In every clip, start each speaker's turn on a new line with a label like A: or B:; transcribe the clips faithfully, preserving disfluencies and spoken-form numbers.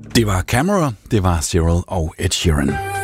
A: Det var Camera, det var Cyril og Ed Sheeran.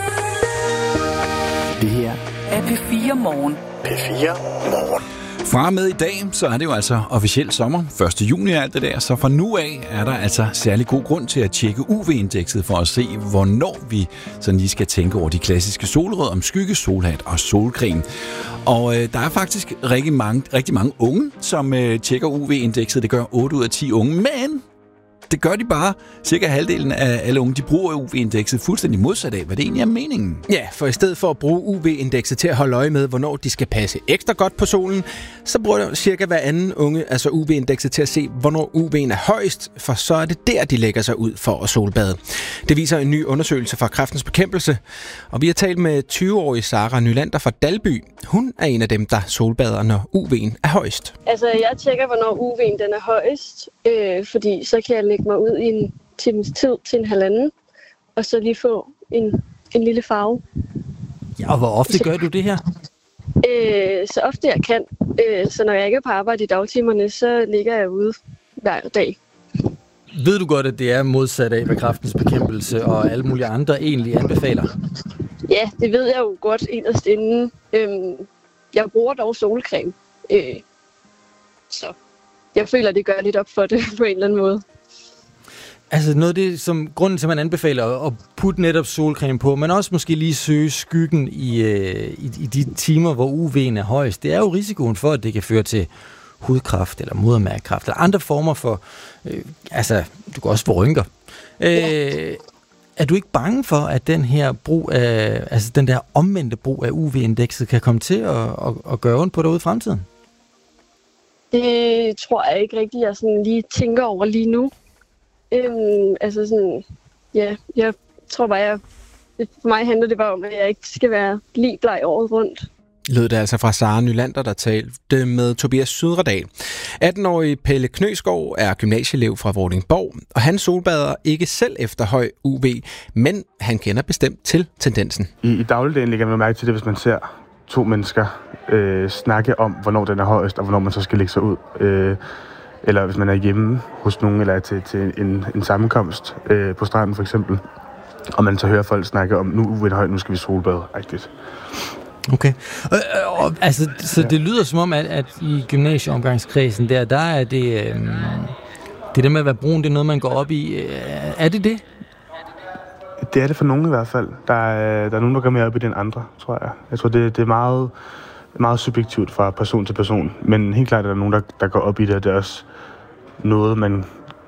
B: Det her
C: er P fire Morgen.
B: P fire Morgen.
A: Fra med i dag, så er det jo altså officielt sommer, første juni og alt det der, så fra nu af er der altså særlig god grund til at tjekke U V-indekset for at se, hvornår vi sådan lige skal tænke over de klassiske solråd om skygge, solhat og solcreme. Og øh, der er faktisk rigtig mange, rigtig mange unge, som øh, tjekker U V-indekset. Det gør otte ud af ti unge, men det gør de bare. Cirka halvdelen af alle unge, de bruger U V-indekset fuldstændig modsat af, hvad det egentlig er meningen.
D: Ja, for i stedet for at bruge U V-indekset til at holde øje med, hvornår de skal passe ekstra godt på solen, så bruger cirka hver anden unge altså U V-indekset til at se, hvornår U V'en er højst, for så er det der, de lægger sig ud for at solbade. Det viser en ny undersøgelse fra Kræftens Bekæmpelse, og vi har talt med tyve-årige Sara Nylander fra Dalby. Hun er en af dem, der solbader, når U V'en er højst.
E: Altså, jeg tjekker, hvornår U V'en den er højst, øh, fordi så kan jeg lægge mig ud i en times tid til en halvanden, og så lige få en, en lille farve.
F: Ja, og hvor ofte gør du det her?
E: Øh, så ofte jeg kan. Øh, så når jeg ikke er på arbejde i dagtimerne, så ligger jeg ude hver dag.
F: Ved du godt, at det er modsat af, hvad Kræftens Bekæmpelse og alle mulige andre egentlig anbefaler?
E: Ja, det ved jeg jo godt inderst inden. Øh, jeg bruger dog solcreme. Øh, så jeg føler, det gør lidt op for det på en eller anden måde.
F: Altså noget af det, som grunden til, at man anbefaler at putte netop solcreme på, men også måske lige søge skyggen i, øh, i, i de timer, hvor U V'en er højst, det er jo risikoen for, at det kan føre til hudkræft eller modermærkekræft eller andre former for, øh, altså du kan også få rynker. Øh, er du ikke bange for, at den her brug af, altså den der omvendte brug af U V-indekset kan komme til at, at, at gøre ondt på dig ude i fremtiden?
E: Det tror jeg ikke rigtig, jeg sådan lige tænker over lige nu. Øhm, altså sådan, ja, jeg tror bare, jeg, for mig handler det bare om, at jeg ikke skal være lige bleg året rundt.
D: Lød det altså fra Sara Nylander, der talte med Tobias Sydredal. atten-årige Pelle Knøskov er gymnasieelev fra Vordingborg, og han solbader ikke selv efter høj U V, men han kender bestemt til tendensen.
G: I, i dagligdagen lægger man mærke til det, hvis man ser to mennesker øh, snakke om, hvornår den er højest, og hvornår man så skal lægge sig ud. Øh, eller hvis man er hjemme hos nogen, eller til, til en, en sammenkomst øh, på stranden for eksempel, og man så hører folk snakke om, nu er U V'en højt, nu skal vi solbade, rigtigt.
F: Okay. Øh, øh, altså, så det lyder som om, at, at i gymnasieomgangskredsen der, der er det, øh, det der med at være brun, det er noget, man går op i. Øh, er det det?
G: Det er det for nogen i hvert fald. Der er, der er nogen, der går mere op i den andre, tror jeg. Jeg tror, det, det er meget, meget subjektivt fra person til person. Men helt klart er der nogen, der, der går op i det, og det er også noget, man...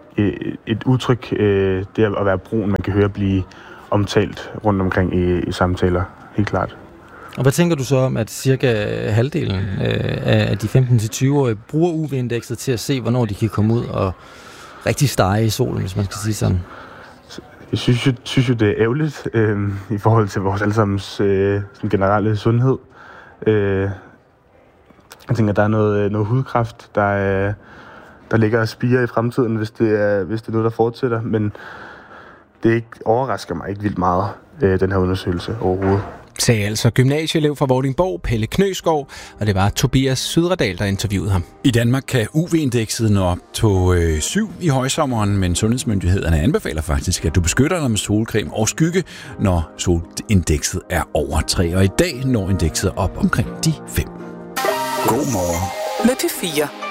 G: Et udtryk, det at være brun, man kan høre blive omtalt rundt omkring i, i samtaler. Helt klart.
F: Og hvad tænker du så om, at cirka halvdelen øh, af de femten til tyve-årige bruger U V-indekset til at se, hvornår de kan komme ud og rigtig stege i solen, hvis man skal sige sådan?
G: Jeg synes jo, synes jo det er ærgerligt øh, i forhold til vores allesammens øh, generelle sundhed. Øh, jeg tænker, at der er noget, noget hudkræft, der, øh, der ligger og spirer i fremtiden, hvis det er, hvis det er noget, der fortsætter. Men det ikke, overrasker mig ikke vildt meget, øh, den her undersøgelse overhovedet.
D: Sagde altså gymnasieelev fra Vordingborg, Pelle Knøskov, og det var Tobias Sydredal, der interviewede ham.
A: I Danmark kan U V-indekset nå op på øh, syv i højsommeren, men sundhedsmyndighederne anbefaler faktisk, at du beskytter dig med solcreme og skygge, når solindekset er over tre. Og i dag når indekset op omkring de fem.
B: God morgen
C: Med P fire.